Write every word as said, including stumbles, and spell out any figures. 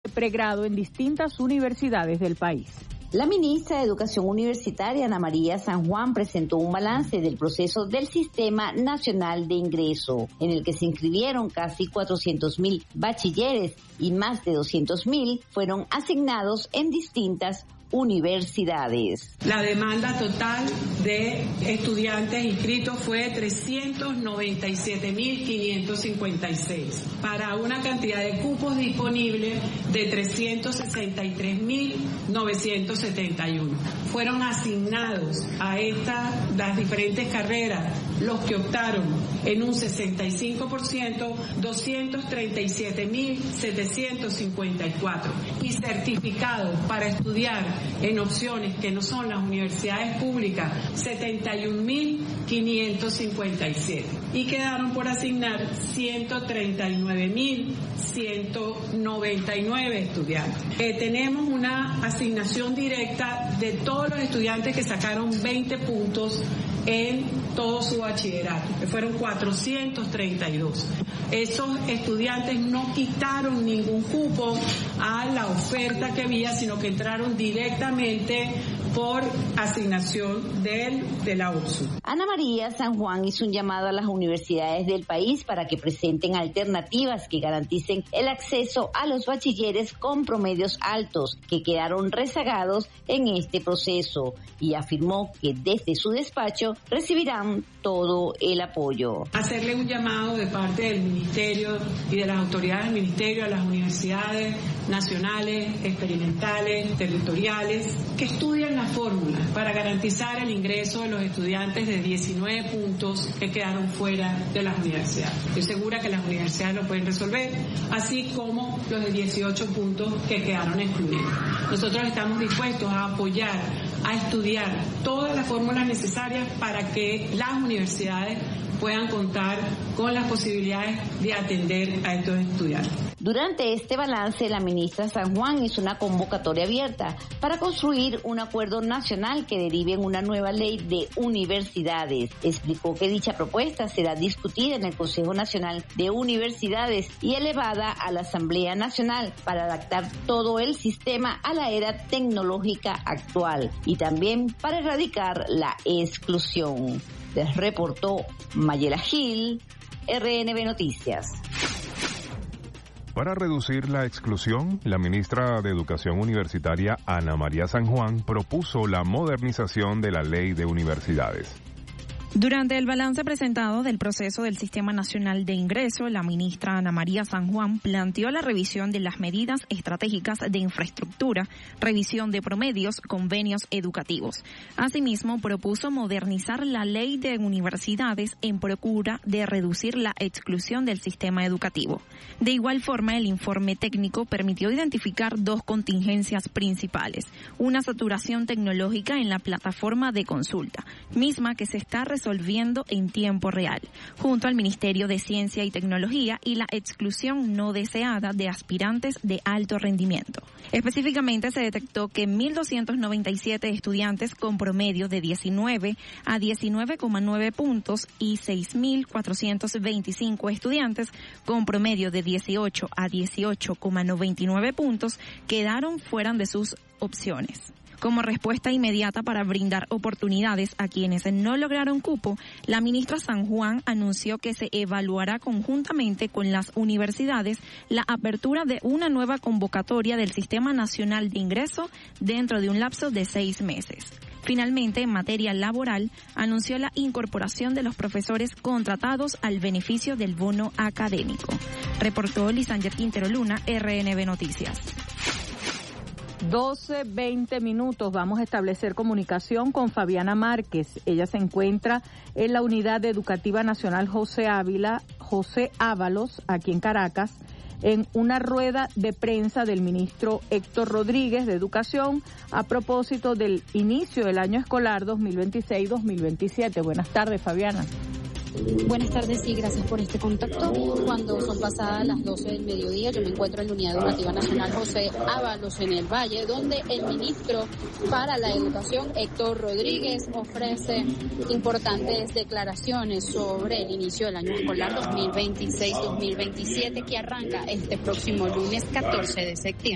pregrado en distintas universidades del país. La ministra de Educación Universitaria, Ana María San Juan, presentó un balance del proceso del Sistema Nacional de Ingreso, en el que se inscribieron casi cuatrocientos mil bachilleres y más de doscientos mil fueron asignados en distintas universidades. La demanda total de estudiantes inscritos fue trescientos noventa y siete mil quinientos cincuenta y seis, para una cantidad de cupos disponibles de trescientos sesenta y tres mil novecientos setenta y uno. Fueron asignados a estas, las diferentes carreras, los que optaron en un sesenta y cinco por ciento, doscientos treinta y siete mil setecientos cincuenta y cuatro, y certificados para estudiar en opciones que no son las universidades públicas, setenta y un mil quinientos cincuenta y siete, y quedaron por asignar ciento treinta y nueve mil ciento noventa y nueve estudiantes. Eh, tenemos una asignación directa de todos los estudiantes que sacaron veinte puntos en todo su bachillerato, que fueron cuatrocientos treinta y dos. Esos estudiantes no quitaron ningún cupo a la oferta que había, sino que entraron directamente por asignación del, de la U S U. Ana María San Juan hizo un llamado a las universidades del país para que presenten alternativas que garanticen el acceso a los bachilleres con promedios altos que quedaron rezagados en este proceso, y afirmó que desde su despacho recibirán todo el apoyo. Hacerle un llamado de parte del Ministerio y de las autoridades del Ministerio a las universidades nacionales, experimentales, territoriales, que estudian las fórmulas para garantizar el ingreso de los estudiantes de diecinueve puntos que quedaron fuera de las universidades. Estoy segura que las universidades lo pueden resolver, así como los de dieciocho puntos que quedaron excluidos. Nosotros estamos dispuestos a apoyar, a estudiar todas las fórmulas necesarias para que las universidades puedan contar con las posibilidades de atender a estos estudiantes. Durante este balance, la ministra San Juan hizo una convocatoria abierta para construir un acuerdo nacional que derive en una nueva ley de universidades. Explicó que dicha propuesta será discutida en el Consejo Nacional de Universidades y elevada a la Asamblea Nacional para adaptar todo el sistema a la era tecnológica actual y también para erradicar la exclusión. Les reportó Mayela Gil, R N B Noticias. Para reducir la exclusión, la ministra de Educación Universitaria, Ana María San Juan, propuso la modernización de la Ley de Universidades. Durante el balance presentado del proceso del Sistema Nacional de Ingreso, la ministra Ana María San Juan planteó la revisión de las medidas estratégicas de infraestructura, revisión de promedios, convenios educativos. Asimismo, propuso modernizar la ley de universidades en procura de reducir la exclusión del sistema educativo. De igual forma, el informe técnico permitió identificar dos contingencias principales: una saturación tecnológica en la plataforma de consulta, misma que se está resolviendo en tiempo real, junto al Ministerio de Ciencia y Tecnología, y la exclusión no deseada de aspirantes de alto rendimiento. Específicamente se detectó que mil doscientos noventa y siete estudiantes con promedio de diecinueve a diecinueve coma nueve puntos y seis mil cuatrocientos veinticinco estudiantes con promedio de dieciocho a dieciocho coma noventa y nueve puntos quedaron fuera de sus opciones. Como respuesta inmediata para brindar oportunidades a quienes no lograron cupo, la ministra San Juan anunció que se evaluará conjuntamente con las universidades la apertura de una nueva convocatoria del Sistema Nacional de Ingreso dentro de un lapso de seis meses. Finalmente, en materia laboral, anunció la incorporación de los profesores contratados al beneficio del bono académico. Reportó Lisanger Quintero Luna, R N B Noticias. doce, veinte minutos. Vamos a establecer comunicación con Fabiana Márquez. Ella se encuentra en la Unidad Educativa Nacional José Ávila, José Ábalos, aquí en Caracas, en una rueda de prensa del ministro Héctor Rodríguez de Educación a propósito del inicio del año escolar dos mil veintiséis dos mil veintisiete. Buenas tardes, Fabiana. Buenas tardes, sí, gracias por este contacto. Cuando son pasadas las doce del mediodía, yo me encuentro en la Unidad Educativa Nacional José Ábalos en el Valle, donde el ministro para la Educación, Héctor Rodríguez, ofrece importantes declaraciones sobre el inicio del año escolar dos mil veintiséis dos mil veintisiete, que arranca este próximo lunes catorce de septiembre.